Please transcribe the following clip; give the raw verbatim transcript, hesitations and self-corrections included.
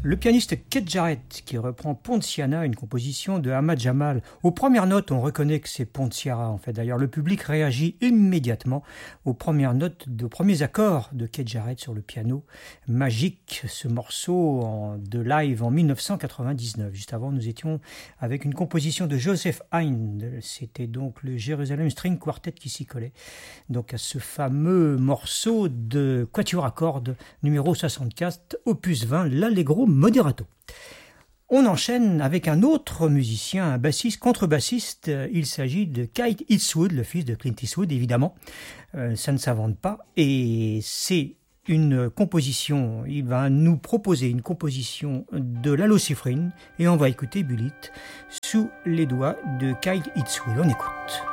Le pianiste Keith Jarrett qui reprend Ponciana, une composition de Ahmad Jamal. Aux premières notes, on reconnaît que c'est Ponciana en fait. D'ailleurs, le public réagit immédiatement aux premières notes, aux premiers accords de Keith Jarrett sur le piano. Magique, ce morceau en, de live en mille neuf cent quatre-vingt-dix-neuf. Juste avant, nous étions avec une composition de Joseph Hind. C'était donc le Jerusalem String Quartet qui s'y collait. Donc à ce fameux morceau de quatuor à cordes numéro soixante-quatre, opus vingt, l'Allegro Moderato. On enchaîne avec un autre musicien, un bassiste, contrebassiste. Il s'agit de Keith Eastwood, le fils de Clint Eastwood, évidemment. Euh, ça ne s'invente pas. Et c'est une composition, il va nous proposer une composition de Lalo Schifrin et on va écouter Bullitt sous les doigts de Keith Eastwood. On écoute.